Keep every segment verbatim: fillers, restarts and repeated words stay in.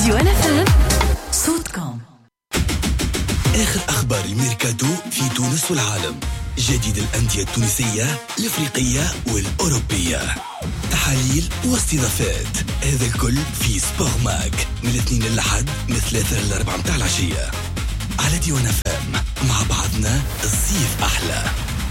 ديوان اف ام صوتكم. آخر أخبار الميركاتو في تونس والعالم، جديد الأندية التونسية الإفريقية والأوروبية، تحاليل واستضافات، هذا الكل في سبور ماك من الاثنين للحد من ثلاثة للأربعة متاع العشية على ديوان اف ام. مع بعضنا الصيف أحلى.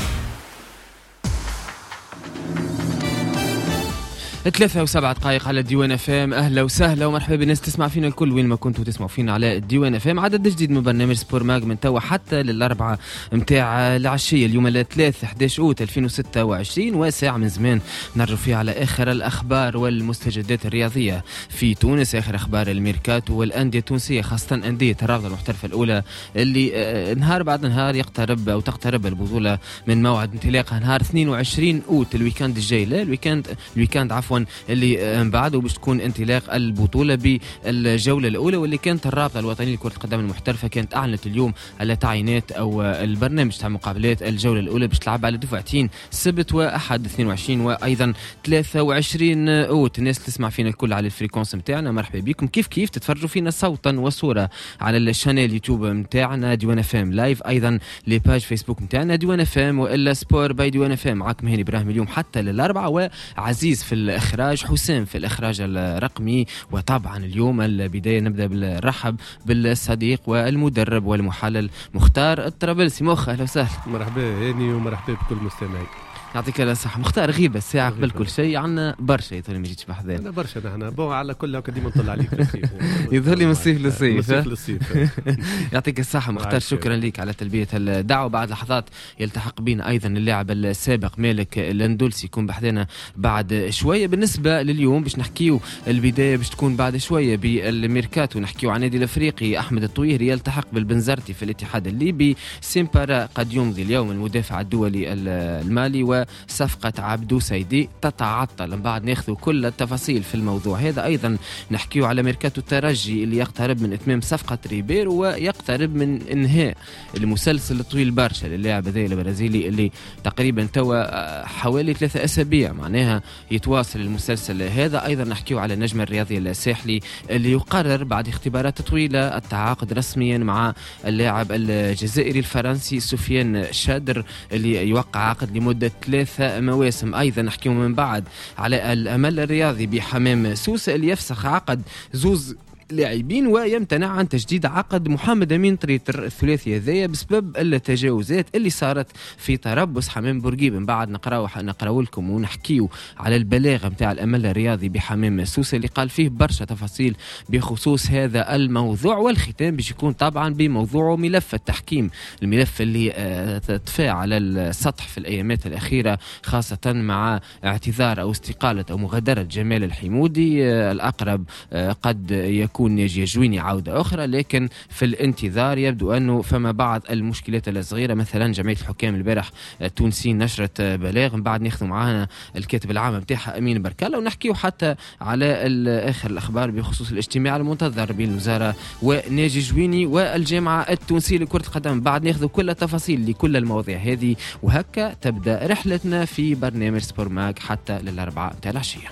ثلاثة وسبعة دقائق على الديوان اف ام. اهلا وسهلا ومرحبا بالناس تسمع فينا الكل وين ما كنتوا تسمعوا فينا على الديوان اف ام. عدد جديد من برنامج سبور ماغ من توا حتى للاربعه متاع العشيه اليوم الثلاث أحد عشر أوت ألفين وستة وعشرين، وساعه من زمان نرجو فيها على اخر الاخبار والمستجدات الرياضيه في تونس، اخر اخبار الميركاتو والانديه التونسيه، خاصه انديه الرابطه المحترفه الاولى اللي نهار بعد نهار يقترب او تقترب البطوله من موعد انطلاقها نهار اثنين وعشرين أوت الويكاند الجاي، لا الويكاند الويكاند عفوا اللي من بعده باش تكون انطلاق البطوله بالجوله الاولى، واللي كانت الرابطه الوطنيه لكره القدم المحترفه كانت اعلنت اليوم على تعيينات او البرنامج تاع مقابلات الجوله الاولى باش تلعب على دفعتين سبت واحد اثنين وعشرين وايضا ثلاثة وعشرين اوت. الناس تسمع فينا الكل على الفريكونس نتاعنا مرحبا بكم، كيف كيف تتفرجوا فينا صوتا وصوره على الشانيل يوتيوب نتاعنا ديوان اف ام لايف، ايضا لي باج فيسبوك نتاعنا ديوان اف ام والا سبور باي ديوان اف ام. معكم هاني ابراهيم اليوم حتى للاربعه، وعزيز في الاخراج، حسام في الإخراج الرقمي. وطبعا اليوم البداية نبدأ بالرحب بالصديق والمدرب والمحلل مختار الطرابلسي. مخ أهلا وسهلا. مرحبا هاني ومرحبا بكل مستمعي. يعطيك الصحة. مختار غيبة الساعة قبل كل شيء عنا برشا يطول ما جيتش بحذانا. أنا برشا نحن بون على كل قديم نطلع عليك في الصيف. يظهر لي من الصيف للصيف. من الصيف يعطيك الصحة مختار، شكرا لك على تلبية الدعوة. بعد لحظات يلتحق بنا أيضا اللاعب السابق مالك الاندلسي يكون بحذانا بعد شوية. بالنسبة لليوم باش نحكيو البداية باش تكون بعد شوية بالميركاتو، نحكيو عن النادي الأفريقي. أحمد الطويهري يلتحق بالبنزرتي في الاتحاد الليبي. سيمبارا قد يمضي اليوم المدافع الدولي المالي، و صفقة عبدو سيدي تتعطل. من بعد ناخذ كل التفاصيل في الموضوع هذا. أيضا نحكيو على ميركاتو الترجي اللي يقترب من إتمام صفقة ريبير ويقترب من إنهاء المسلسل الطويل برشا للاعب هذا البرازيلي اللي تقريبا توا حوالي ثلاثة أسابيع معناها يتواصل المسلسل هذا. أيضا نحكيو على النجم الرياضي الساحلي اللي يقرر بعد اختبارات طويلة التعاقد رسميا مع اللاعب الجزائري الفرنسي سفيان شادر اللي يوقع عقد لمدة ثلاثة مواسم. أيضا نحكيو من بعد على الأمل الرياضي بحمام سوسة اللي يفسخ عقد زوز لاعبين ويمتنع عن تجديد عقد محمد أمين طريتر الثلاثي هذايا بسبب التجاوزات اللي صارت في تربص حمام بورقيب. من بعد نقراو نقراو لكم ونحكيو على البلاغ نتاع الأمل الرياضي بحمام سوسة اللي قال فيه برشا تفاصيل بخصوص هذا الموضوع. والختام باش يكون طبعا بموضوع ملف التحكيم، الملف اللي طفى على السطح في الأيامات الأخيرة، خاصة مع اعتذار أو استقالة أو مغادرة جمال الحمودي. الأقرب قد يكون يكون ناجي جويني عودة أخرى، لكن في الانتظار يبدو أنه فما بعض المشكلات الصغيرة. مثلا جمعية الحكام البارح التونسيين نشرت بلاغ، من بعد ناخذ معانا الكاتب العام بتاعها أمين بركالة، ونحكيه حتى على آخر الأخبار بخصوص الاجتماع المنتظر بين الوزارة وناجي جويني والجامعة التونسية لكرة القدم. بعد ناخذ كل التفاصيل لكل المواضيع هذه، وهكا تبدأ رحلتنا في برنامج سبور ماك حتى للأربعة متاع العشية.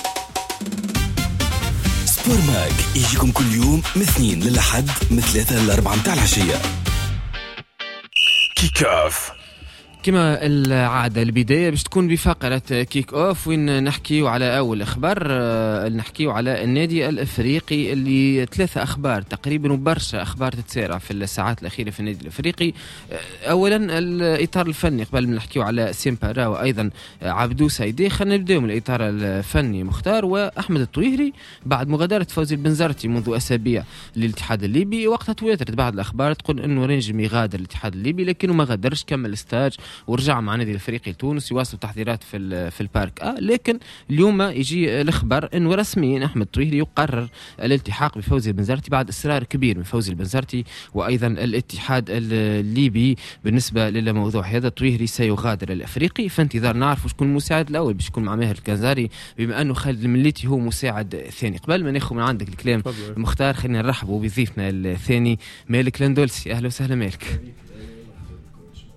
سبور ماك يجيكم كل يوم من اثنين للحد من ثلاثة للأربعة متاع العشية. كيك اوف كما العادة البداية باش تكون بفقرة كيك اوف وين نحكيو على أول أخبار. نحكيو على النادي الأفريقي اللي ثلاثة أخبار تقريبا وبرشا أخبار تتسارع في الساعات الأخيرة في النادي الأفريقي. أولا الإطار الفني قبل ما نحكيو على سيمبارا وأيضا عبدو سيدي. خلينا نبداو من الإطار الفني مختار. وأحمد الطويهري بعد مغادرة فوزي البنزرتي منذ أسابيع للاتحاد الليبي، وقتها تواترت بعض الأخبار تقول أنه رنجم يغادر الاتحاد الليبي، لكنه ما غادرش، كمل ستاج ورجع مع النادي الافريقي التونسي يواصل تحضيرات في في البارك. آه لكن اليوم يجي الخبر انه رسميا احمد الطويهري يقرر الالتحاق بفوزي البنزرتي بعد اصرار كبير من فوزي البنزرتي وايضا الاتحاد الليبي. بالنسبه للموضوع هذا الطويهري سيغادر الافريقي، في انتظار نعرف شكون المساعد الاول باش يكون مع ماهر الكنزاري، بما انه خالد المليتي هو مساعد ثاني. قبل ما ناخذ من عندك الكلام مختار خلينا نرحبوا بضيفنا الثاني مالك الاندلسي. اهلا وسهلا مالك.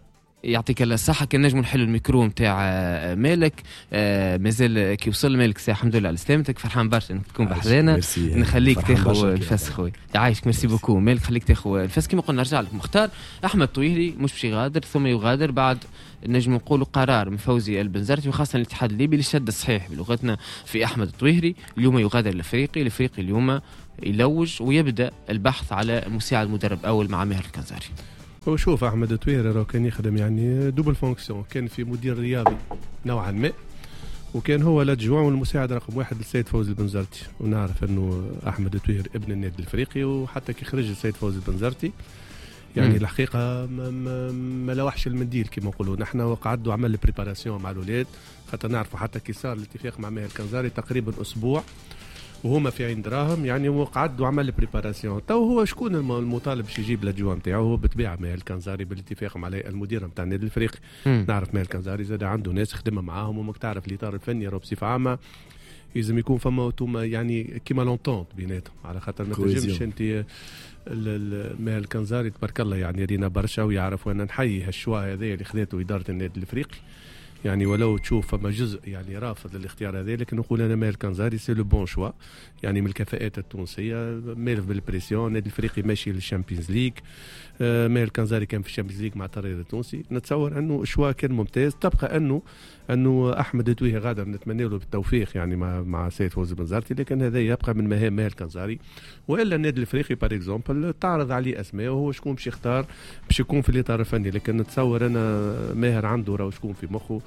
يعطيك الصحة. كان نجم نحل الميكرو نتاع مالك آه مازال كي وصل مالك سي الحمد لله على سلامتك. فرحان برشا انك تكون بحذانا. نخليك تاخذ الفاس خويا يعيشك. ميرسي بوكو مالك. خليك تاخذ الفاس كيما قلنا. نرجع لك مختار احمد طويهري مش باش يغادر ثم يغادر بعد نجم نقولوا قرار من فوزي البنزرتي وخاصة الاتحاد الليبي اللي شد الصحيح بلغتنا في احمد الطويهري. اليوم يغادر الافريقي. الافريقي اليوم يلوج ويبدا البحث على مساعد مدرب اول مع ماهر الكنزاري. وشوف احمد الطويهري راه كان يخدم يعني دوبل فونكسيون. كان في مدير رياضي نوعا ما وكان هو الادجوان والمساعد رقم واحد للسيد فوزي البنزرتي. ونعرف انه احمد الطويهري ابن النادي الافريقي وحتى كي خرج السيد فوزي البنزرتي يعني م. الحقيقه ما, ما, ما لوحش المنديل كما نقولوا نحن. وقعدوا عمل البريباراسيون مع الاولاد خاطر نعرفوا حتى كي صار الاتفاق مع ماهر الكنزاري تقريبا اسبوع وهما في عين دراهم يعني. وقعدوا عمل البريباراسيون. تو هو شكون المطالب باش يجيب الادجوان نتاعو؟ هو بالطبيعه ماهر الكنزاري بالاتفاق مع المدير نتاع النادي الافريقي. نعرف ماهر الكنزاري زاد عنده ناس خدمه معاهم وماك تعرف الاطار الفني راه بصفه عامه لازم يكون فما يعني كيما لونتونت بيناتهم على خاطر ما تنجمش انت ماهر الكنزاري تبارك الله يعني رينا برشا ويعرف. وانا نحيي هالشوا هذا اللي خذته اداره النادي الافريقي يعني ولو تشوف فما جزء يعني رافض للاختيار هذا لكن نقول انا ماهر الكنزاري سي لو بون شوا يعني من الكفاءات التونسيه. مالف بالبريسيون النادي الافريقي ماشي للشامبيونز ليج. آه ماهر الكنزاري كان في الشامبيونز ليج مع الترجي التونسي. نتصور انه شوا كان ممتاز. تبقى انه انه احمد الطويهري غادر نتمنى له بالتوفيق يعني مع مع سيد فوزي البنزرتي لكن هذا يبقى من مهام ماهر الكنزاري. والا النادي الافريقي بار اكزومبل تعرض عليه اسماء وهو شكون باش يختار باش يكون في الاطار الفني. لكن نتصور انا ماهر عنده راه شكون في مخه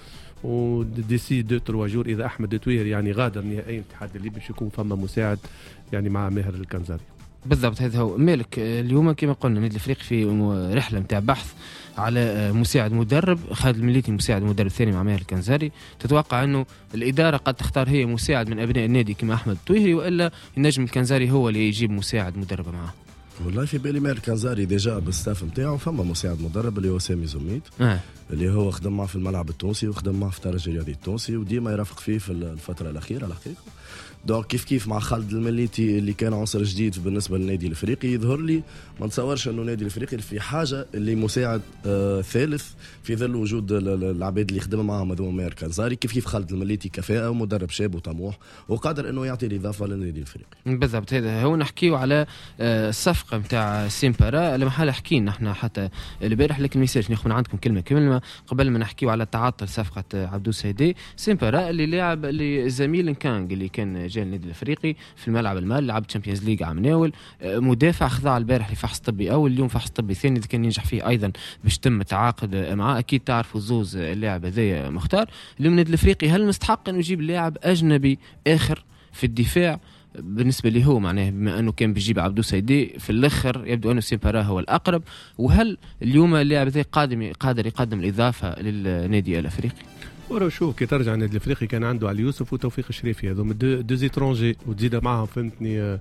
وديسي دو تروا جور اذا احمد الطويهري يعني غادر نهائيا الاتحاد الليبي باش يكون فما مساعد يعني مع ماهر الكنزاري. بالضبط هذا هو مالك. اليوم كما قلنا النادي الافريقي في رحله نتاع بحث على مساعد مدرب. خالد المليتي مساعد مدرب الثاني مع ماهر الكنزاري. تتوقع انه الاداره قد تختار هي مساعد من ابناء النادي كما احمد الطويهري والا النجم الكنزاري هو اللي يجيب مساعد مدرب معه؟ والله في بالي ماهر الكنزاري ديجا بالستاف نتاعو فما مساعد مدرب اللي هو سامي زميد آه. اللي هو خدم معه في الملعب التونسي وخدم معه في الترجي الرياضي التونسي وديما يرافق فيه في الفتره الاخيره الحقيقه. دونك كيف كيف مع خالد المليتي اللي كان عنصر جديد بالنسبه للنادي الافريقي يظهر لي ما نتصورش انه النادي الافريقي في حاجه اللي مساعد آه ثالث في ظل وجود العباد اللي خدم معاهم هذوما ماهر الكنزاري. كيف كيف خالد المليتي كفاءه ومدرب شاب وطموح وقادر انه يعطي الاضافه للنادي الافريقي. بالضبط هذا هو. نحكيو على الصفقه نتاع سيمبارا لمحل حكينا احنا حتى البارح لكن ما يصيرش ناخذ عندكم كلمه كلمه قبل ما نحكيو على تعطل صفقه عبدو سيدي. سيمبارا اللي لاعب اللي زميل كانغ اللي كان جاي النادي الافريقي في الملعب المال لعب تشامبيونز ليج عام ناول. مدافع خضع البارح لفحص طبي اول اليوم فحص طبي ثاني اذا كان ينجح فيه ايضا باش تم التعاقد معاه. اكيد تعرفوا زوز اللاعب هذايا مختار اللي من النادي الافريقي. هل مستحق انه يجيب لاعب اجنبي اخر في الدفاع بالنسبه لي هو معناه بما انه كان بيجيب عبدو سيدي في الاخر يبدو انه سيمبارا هو الاقرب؟ وهل اليوم اللاعب هذا قادم قادر يقدم الاضافه للنادي الافريقي؟ ورا شوف كي ترجع النادي الافريقي كان عنده علي يوسف وتوفيق الشريفي هذوما دو, دو زيترونجي وتزيد معهم فهمتني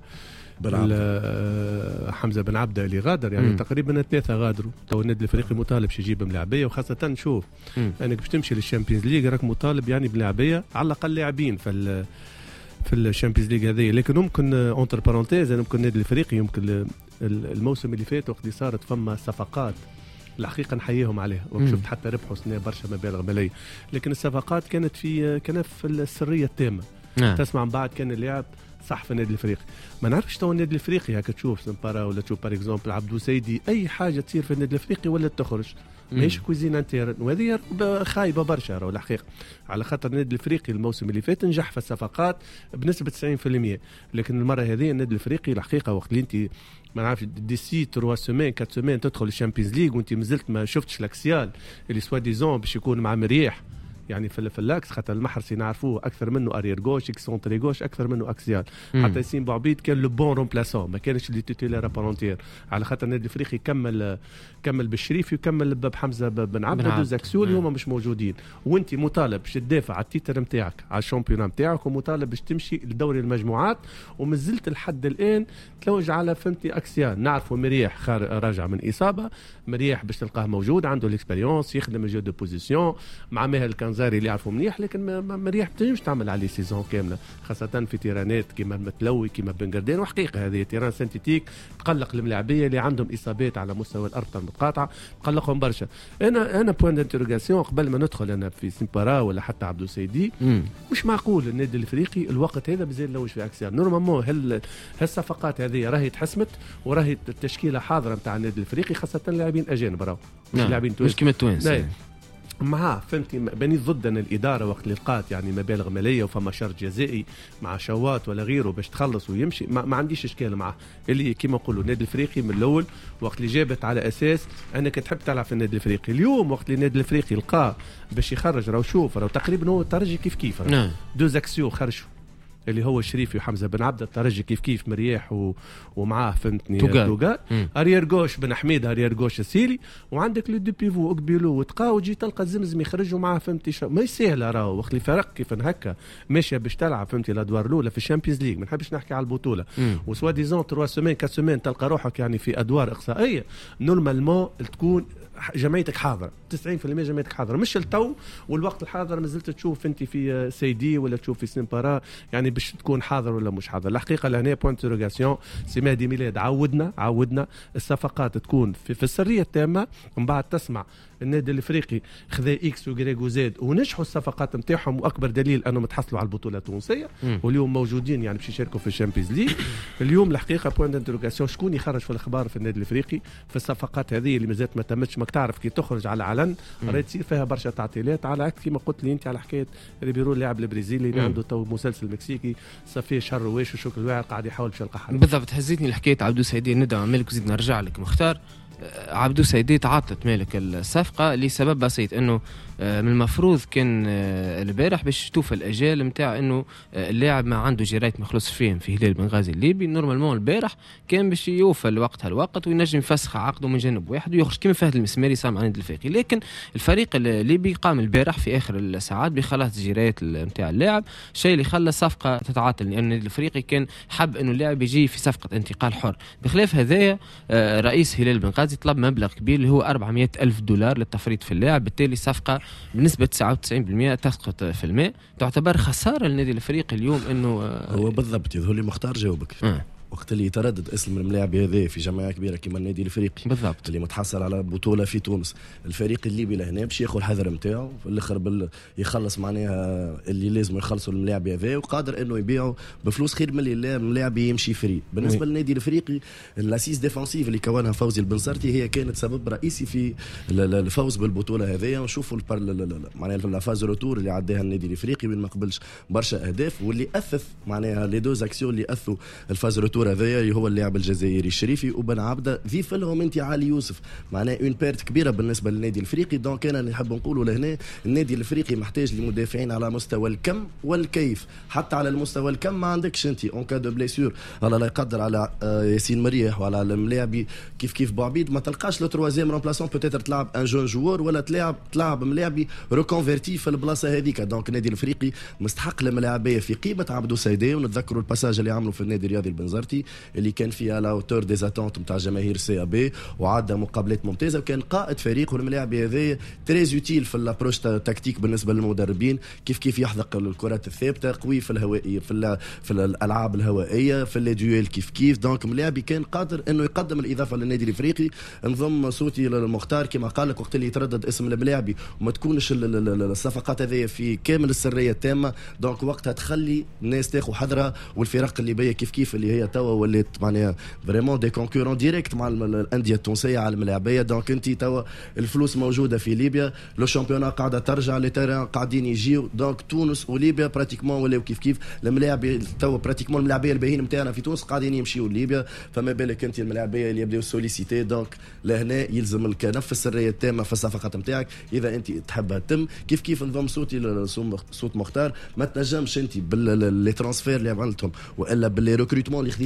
حمزه بن عبده اللي غادر يعني م. تقريبا ثلاثه غادروا. تو النادي الافريقي مطالب باش يجيب ملاعبيه وخاصه شوف انك يعني باش تمشي للشامبيونز ليج راك مطالب يعني بملاعبيه على الاقل لاعبين في في الشامبيونز ليج هذه. لكن ممكن اونتر بارونتيز ممكن النادي الافريقي يمكن الموسم اللي فات وقت اللي صارت فما صفقات الحقيقه نحييهم عليها وشفت حتى ربحوا سنه برشا مبالغ ماليه لكن الصفقات كانت في كانت في السريه التامه. نعم. تسمع من بعد كان اللاعب صح في النادي الافريقي ما نعرفش تو النادي الافريقي هكا تشوف سمبارا ولا تشوف بار اكزومبل عبدو سيدي اي حاجه تصير في النادي الافريقي ولا تخرج ماهيش كويزين انتير وهذه خايبه برشا راهو الحقيقه على خاطر النادي الافريقي الموسم اللي فات نجح في الصفقات بنسبه تسعين بالمئة لكن المره هذه النادي الافريقي الحقيقه وقت اللي انت ما نعرفش ديسي ثلاثة سيمين أربعة سيمين تدخل الشامبيونز ليج وانت مازلت ما شفتش لاكسيال اللي سوا ديزون باش يكون مع مريح يعني في اللاكس خاطر المحرسي نعرفوه اكثر منه ارير غوش اكسونتري غوش اكثر منه اكسيال حتى ياسين بوعبيد كان لو بون رومبلاسون ما كانش اللي تيتولير بارونتير على خاطر النادي الافريقي كمل كمل بالشريف ويكمل بحمزه بن عبده دوز اكسول هما مش موجودين وانت مطالب باش تدافع على التيتر نتاعك على الشامبيون نتاعك ومطالب باش تمشي لدوري المجموعات ومازلت لحد الان تلوج على فهمتي اكسيال. نعرفوا مريح راجع من اصابه مريح باش تلقاه موجود عنده الاكسبيريونس يخدم الجو دو بوزيسيون مع ماهر الكنزاري كانزاري اللي يعرفوا منيح، لكن ما ما ريح تنجمش تعمل عليه سيزون كامله، خاصه في تيرانات كيما المتلوي كيما بن قردان. وحقيقه هذه تيران سنتيتيك تقلق الملاعبيه اللي عندهم اصابات على مستوى الاربطه المتقاطعه، تقلقهم برشا. انا انا بوين دانتيروغاسيون قبل ما ندخل انا في سيمبارا ولا حتى عبدو سيدي، مش معقول النادي الافريقي الوقت هذا بزيد لوش في اكسير. نورمالمون هل هالصفقات هذه راهي تحسمت وراهي التشكيله حاضره نتاع النادي الافريقي، خاصه اللاعبين اجانب راهو مش لاعبين مش كيما التوانس معاه. فهمتي بني ضد ان الاداره وقت اللي لقات يعني مبالغ ماليه وفما شرط جزائي مع شوات ولا غيره باش تخلص ويمشي، ما, ما عنديش اشكال معاه. اللي كيما نقولوا النادي الافريقي من الاول وقت اللي جابت على اساس انك تحب تلعب في النادي الافريقي. اليوم وقت اللي النادي الافريقي لقاه باش يخرج راهو شوف راهو تقريبا هو الترجي كيف كيف نعم دوز اكسيو خرجوا اللي هو الشريفي وحمزه بن عبد. الترجي كيف كيف مرياح و... ومعاه فهمتني توغال اريير غوش بن حميد اريير غوش السيلي، وعندك لو دي بيفو اقبلوا وتقا وجي تلقى الزمزم يخرجوا معاه فهمتي شا... ما سهله راهو وقت اللي فرق كيف هكا ماشيه باش تلعب فهمتي الادوار الاولى في الشامبيونز ليج. ما نحبش نحكي على البطوله وسوا ديزون ثلاثة سيمين أربعة سيمين تلقى روحك يعني في ادوار اقصائيه. نورمالمون تكون جمعيتك حاضره تسعين بالمئة جمعيتك حاضره، مش التو والوقت الحاضر مازلت تشوف انت في سيدي ولا تشوف في سيمبارا يعني باش تكون حاضر ولا مش حاضر. الحقيقه لهنا بوينت انتروغاسيون سي مهدي ميلاد. عودنا عودنا الصفقات تكون في, في السريه التامه، ومن بعد تسمع النادي الافريقي خذا اكس وغريغ وزاد ونجحوا الصفقات نتاعهم، واكبر دليل انهم تحصلوا على البطوله التونسيه واليوم موجودين يعني باش يشاركوا في الشامبيونز ليج. اليوم الحقيقه بوينت انتروغاسيون شكون يخرج في الاخبار في النادي الافريقي في الصفقات هذه اللي مازالت ما تمتش. ما تعرف كي تخرج على علن راهي تصير فيها برشا تعطيلات، على عكس كما قلت لي انت على حكايه ريبيرو اللاعب البرازيلي اللي عنده تو مسلسل مكسيكي صافي شهر واش وشكل واعر قاعد يحاول باش يلقى حل. بالضبط هزيتني الحكايه عبدو سيدي ندعم مالك وزيد نرجع لك مختار. عبدو سيدي تعاطت مالك الصفقه لسبب بسيط انه من المفروض كان البارح باش تشوف الاجال نتاع انه اللاعب ما عنده جرايه مخلص فيهم في هلال بنغازي الليبي. نورمالمون البارح كان باش يوفى الوقت هالوقت وينجم يفسخ عقده من جانب واحد ويخرج كما فهد المسماري صار مع النادي الافريقي، لكن الفريق الليبي قام البارح في اخر الساعات بخلاص جرايات نتاع اللاعب، شيء اللي خلى الصفقه تتعاطل لان النادي الافريقي كان حب انه اللاعب يجي في صفقه انتقال حر. بخلاف هذايا رئيس هلال بنغازي طلب مبلغ كبير اللي هو أربعمائة ألف دولار للتفريط في اللاعب، بالتالي صفقه بنسبه تسعة وتسعين بالمئة تسقط في الماء. تعتبر خساره للنادي الافريقي اليوم انه هو بالضبط يظهر لي مختار جاوبك أه. وقت اللي يتردد اسم الملاعب هذا في جمعيه كبيره كما النادي الافريقي بالضبط اللي متحصل على بطوله في تونس، الفريق الليبي لهنا باش ياخذ الحذر نتاعو في الاخر بال... يخلص معناها اللي لازم يخلصوا الملاعب هذا، وقادر انه يبيعوا بفلوس خير من اللي الملاعب يمشي فري. بالنسبه مي. للنادي الافريقي الاسيس ديفونسيف اللي كونها فوزي البنصرتي هي كانت سبب رئيسي في الفوز بالبطوله هذه. ونشوفوا معناها الفاز روتور اللي عداها النادي الافريقي وين ما قبلش برشا اهداف، واللي اثث معناها لي دوز اكسيون اللي اثوا الفاز روتور هذايا هو اللاعب الجزائري الشريفي وبن عبده. ضيف لهم انت علي يوسف معناه اون بيرت كبيره بالنسبه للنادي الافريقي. دونك انا نحب نقولوا لهنا النادي الافريقي محتاج لمدافعين على مستوى الكم والكيف. حتى على المستوى الكم ما عندكش انت اون كا دو بليسور الله لا يقدر على ياسين مريح وعلى الملاعبي كيف كيف بوعبيد ما تلقاش لو تروازيام رومبلاسون بوتيتر تلعب ان جون جوور ولا تلعب تلعب ملاعبي ريكونفيرتي في البلاصه هذيك. دونك النادي الافريقي مستحق الملاعبيه في قيمه عبدو سيدي. ونتذكروا الباساج اللي عملوا في النادي الرياضي البنزرتي اللي كان فيها لا اوتور دي زاتونت نتاع جماهير سي ا بي وعدى مقابلات ممتازه وكان قائد فريق. والملاعب هذا تري اوتيل في الابروش تكتيك بالنسبه للمدربين كيف كيف يحذق الكرات الثابته قوي في الهوائيه في في الالعاب الهوائيه في لي دويل كيف كيف. دونك ملاعبي كان قادر انه يقدم الاضافه للنادي الافريقي. نضم صوتي للمختار كما قال لك وقت اللي يتردد اسم الملاعبي وما تكونش الصفقات هذه في كامل السريه التامه. دونك وقتها تخلي الناس تاخذ حذرها والفرق الليبيه كيف كيف اللي هي توا ولات معناها فريمون دي كونكورون ديريكت مع الانديه التونسيه على الملاعبيه. دونك انت توا الفلوس موجوده في ليبيا، لو شامبيونا قاعده ترجع، لي تيران قاعدين يجيو. دونك تونس وليبيا براتيكمون ولاو كيف كيف الملاعب توا براتيكمون الملاعبيه الباهيين نتاعنا في تونس قاعدين يمشيو ليبيا. فما بالك انت الملاعبيه اللي يبداو سوليسيتي. دونك لهنا يلزم الكنف السريه التامه في الصفقات نتاعك اذا انت تحبها تم. كيف كيف نضم صوتي صوت مختار ما تنجمش انت باللي ترانسفير اللي عملتهم والا باللي ريكروتمون اللي خديت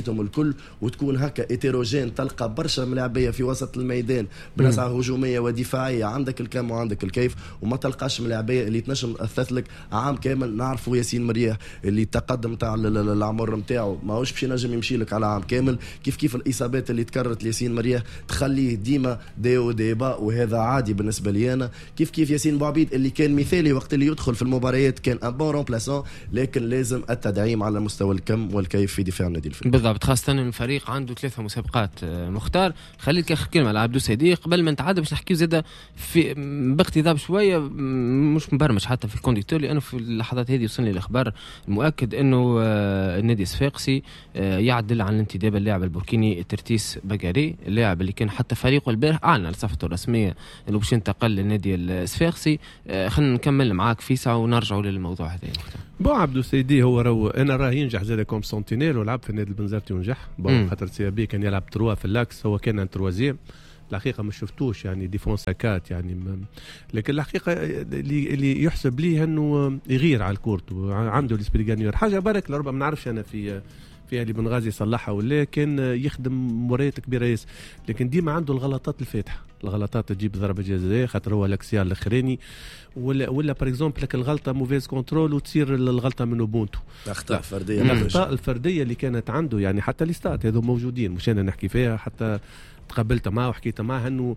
لعبيتهم الكل وتكون هكا ايتيروجين، تلقى برشا ملاعبيه في وسط الميدان بنسعه هجوميه ودفاعيه، عندك الكم وعندك الكيف، وما تلقاش ملاعبيه اللي تنجم تاثث لك عام كامل. نعرفوا ياسين مريح اللي التقدم تاع العمر نتاعو ماهوش باش ينجم يمشي لك على عام كامل، كيف كيف الاصابات اللي تكررت لياسين مريح تخليه ديما ديو ديبا، وهذا عادي بالنسبه لي انا. كيف كيف ياسين بوعبيد اللي كان مثالي وقت اللي يدخل في المباريات كان ان بون رومبلاسون، لكن لازم التدعيم على مستوى الكم والكيف في دفاع النادي الفريق. بالضبط، خاصه الفريق عنده ثلاثه مسابقات. مختار خليك اخر كلمه على عبدو سيدي قبل ما نتعدى باش نحكيو زاده في باقتضاب شويه مش مبرمج حتى في الكونديكتور، لانه في اللحظات هذه وصلني الاخبار المؤكد انه النادي الصفاقسي يعدل عن الانتداب اللاعب البوركيني ترتيس بقاري، اللاعب اللي كان حتى فريقه البارح اعلن على صفحته الرسميه انه باش ينتقل للنادي الصفاقسي. خلينا نكمل معاك فيسع ونرجعوا للموضوع هذا. بو عبدو سيدي هو رو انا راه ينجح زاد كوم سنتينيل ولعب في النادي البنزرتي ونجح. بون خاطر سي بي كان يلعب تروا في اللاكس، هو كان ان تروازيام الحقيقه ما شفتوش يعني ديفونس هكات يعني م... لكن الحقيقه اللي اللي يحسب ليه انه يغير على الكورت وعنده الاسبريغانيور حاجه برك لربما ما نعرفش انا في فيها اللي بنغازي يصلحها ولا كان يخدم مباريات كبيره ياسر، لكن ديما عنده الغلطات الفاتحه، الغلطات تجيب ضربه جزاء خاطر هو الاكسيال الاخراني ولا ولا بار اكزومبل لك الغلطه موفيز كنترول وتصير الغلطه من اوبونتو، اخطاء فرديه. الاخطاء الفرديه اللي كانت عنده يعني حتى ليستات هذو موجودين مش انا نحكي فيها، حتى تقابلت معه وحكيت معه انه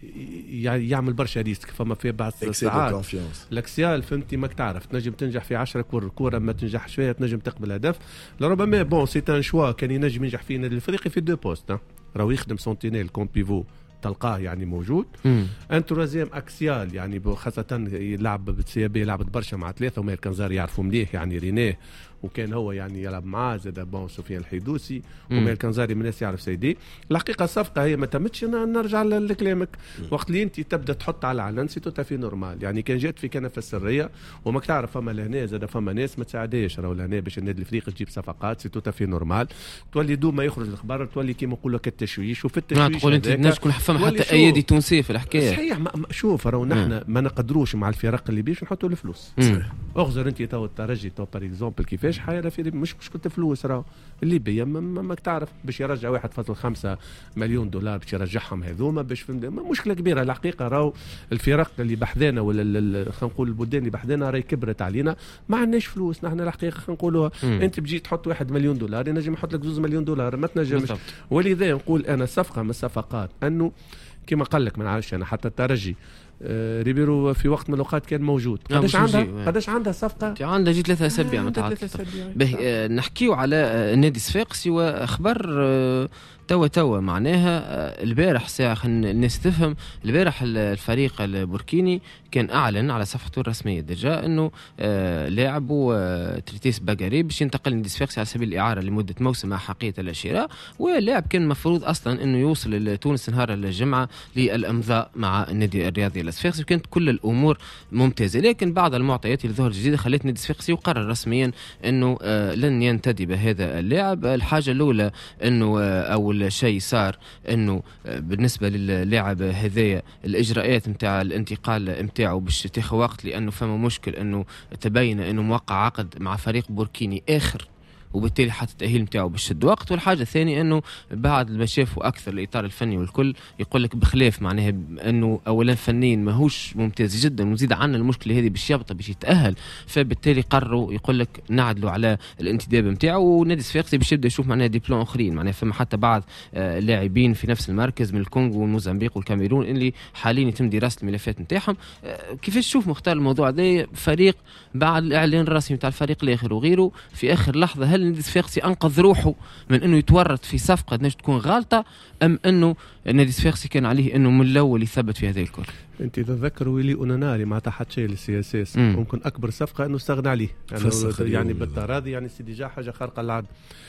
يعمل برشا ريسك. فما في بعض الساعات الاكسيال فهمتي ماك تعرف تنجم تنجح في عشرة كور كوره ما تنجح شويه تنجم تقبل هدف لربما بون سي ان شوا كان ينجم ينجح في النادي الفريقي في دو بوست، راهو يخدم سنتينيل كون بيفو تلقاه يعني موجود. ان تروازيام اكسيال يعني خاصه يلعب بالسيابي لعبت برشا مع ثلاثه وماير كنزار يعرفوا مليح يعني رينيه وكان هو يعني يلعب معاه زاد بون سفيان الحيدوسي وماير كنزاري من الناس يعرف سيدي. الحقيقه الصفقه هي ما تمتش. نرجع لكلامك وقت اللي انت تبدا تحط على علن سي توتا في نورمال يعني كان جات في كنفه السريه وماك تعرف فما لهنا زاد فما ناس ما تساعدهاش راهو لهنا باش النادي الافريقي تجيب صفقات سي توتا في نورمال تولي دوما يخرج الاخبار تولي كيما نقول لك التشويش وفي التشويش تقول انت الناس كل فما حتى ايادي تونسيه في الحكايه صحيح. شوف راهو نحن ما نقدروش مع الفرق اللي بيش نحطوا الفلوس. اغزر انت تو الترجي تو بار اكزومبل كيفاش حاجه في مش مشكله فلوس راهو الليبيا ما تعرف باش يرجع واحد فاصلة خمسة مليون دولار باش يرجعهم هذوما باش مشكله كبيره. الحقيقه راهو الفرق اللي بحذانا ولا خلينا نقول البلدان اللي بحذانا راهي كبرت علينا ما عندناش فلوس. نحن الحقيقه خلينا نقولوا انت بتجي تحط واحد مليون دولار ينجم يحط لك زوز مليون دولار ما تنجمش. ولذا نقول انا صفقه من الصفقات انه كما قال لك ما نعرفش انا حتى الترجي آه ريبيرو في وقت من الاوقات كان موجود. قداش عندها قداش عندها صفقه؟ عندها جي ثلاثة اسابيع متعاطفه. آه نحكيو على آه النادي الصفاقسي واخبار آه توا توا معناها آه البارح ساعه خلينا الناس تفهم. البارح الفريق البوركيني كان اعلن على صفحته الرسميه ديجا انه آه لاعبوا آه تريتيس باغاري باش ينتقل للنادي الصفاقسي على سبيل الاعاره لمده موسم مع حقيه الشراء، واللاعب كان المفروض اصلا انه يوصل لتونس نهار الجمعه للامضاء مع النادي الرياضي الصفاقسي وكانت كل الامور ممتازه. لكن بعض المعطيات اللي ظهرت جديده خلت النادي الصفاقسي وقرر رسميا انه آه لن ينتدب هذا اللاعب. الحاجه الاولى انه آه اول شيء صار انه آه بالنسبه للاعب هذايا الاجراءات نتاع الانتقال نتاعو باش تاخذ وقت لانه فما مشكل انه تبين انه موقع عقد مع فريق بوركيني اخر وبالتالي حتى التأهيل نتاعو بشد وقت. والحاجة الثانية أنه بعد ما شافوا أكثر الإطار الفني والكل يقول لك بخلاف معناها أنه أولا فنيين ماهوش ممتاز جدا وزيد عنا المشكلة هذه باش يبطأ باش يتأهل، فبالتالي قرروا يقول لك نعدلوا على الانتداب نتاعو. ونادي الصفاقسي باش يبدا يشوف معناها دي بلان آخرين معناها فما حتى بعض آه لاعبين في نفس المركز من الكونغو والموزمبيق والكاميرون اللي حاليا يتم دراسة الملفات نتاعهم. آه كيفاش تشوف مختار الموضوع ده فريق بعد الإعلان الرسمي نتاع الفريق الآخر وغيره في آخر لحظة؟ هل النادي الصفاقسي انقذ روحه من انه يتورط في صفقه نجم تكون غلطه ام انه النادي الصفاقسي كان عليه انه من الاول يثبت في هذه الكره؟ انت تتذكر ويلي اوناناري مع تحت شيء للسي اس اس ممكن اكبر صفقه انه استغنى عليه يعني, يعني بالتراضي يعني سي ديجا حاجه خارقه للعاده.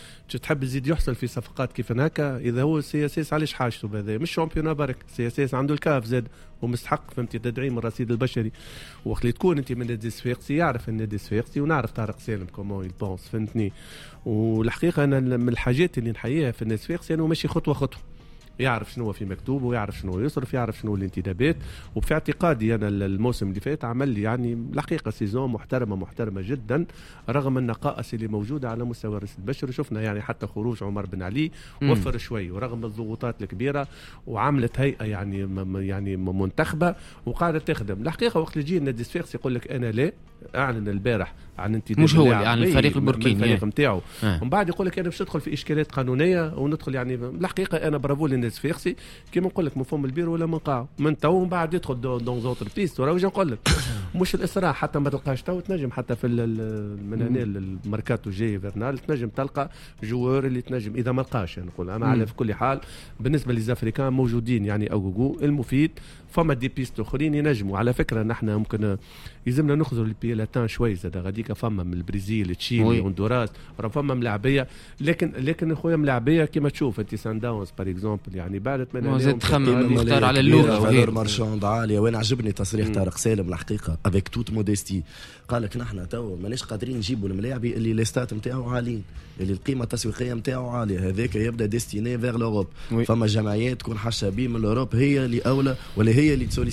تحب يزيد يحصل في صفقات كيف هكا اذا هو السي اس اس علاش حاجته بهذا مش شامبيون برك السي اس اس عنده الكاف زاد ومستحق فهمتي تدعيم الرصيد البشري. وقت اللي تكون انت من النادي الصفاقسي يعرف النادي الصفاقسي ونعرف طارق سالم كومون يبونس فهمتني. والحقيقه انا من الحاجات اللي نحييها في النادي الصفاقسي انه ماشي خطوه خطوه يعرف شنو في مكتوب ويعرف شنو يصرف، يعرف شنو الانتدابات. وفي اعتقادي انا الموسم اللي فات عمل لي يعني الحقيقه سيزون محترمه محترمه جدا رغم النقائص اللي موجوده على مستوى الرئيس البشري. شفنا يعني حتى خروج عمر بن علي وفر شوي ورغم الضغوطات الكبيره وعملت هيئه يعني يعني منتخبه وقاعده تخدم. الحقيقه وقت اللي يجي النادي الصفاقسي يقول لك انا لا اعلن البارح عن انتداب مش هو يعني الفريق البوركيني الفريق نتاعو آه. ومن بعد يقول لك انا باش ندخل في اشكالات قانونيه وندخل يعني الحقيقه انا برافو للنادي الصفاقسي كيما نقول لك مفهوم البير ولا منقاع من تو ومن بعد يدخل دون زوتر بيست وراه وجا نقول لك مش الاسراع حتى ما تلقاش تو تنجم حتى في من هنا الميركاتو جاي فيرنال تنجم تلقى جوار اللي تنجم اذا ما لقاش يعني نقول انا على في كل حال بالنسبه للزافريكان موجودين يعني اوغوغو المفيد فما دي بيست اخرين ينجموا. على فكره نحن ممكن يلزمنا نخزروا البي لاتان شوي زاد غاديك فما من البرازيل تشيلي هندوراس راه فما ملاعبيه لكن لكن خويا ملاعبيه كيما تشوف انت سان داونز بار اكزومبل يعني بعدت من زاد تخمم مختار على اللغه وغير مارشاند عاليه. وانا عجبني تصريح طارق سالم الحقيقه افيك توت موديستي قال لك نحن تو ماناش قادرين نجيبوا الملاعبي اللي ليستات نتاعو عاليين اللي القيمه التسويقيه نتاعو عاليه هذاك يبدا ديستيني فيغ لوروب. فما جمعيات تكون حاشه بيه من الاوروب هي اللي اولى ولا هي اللي تسولي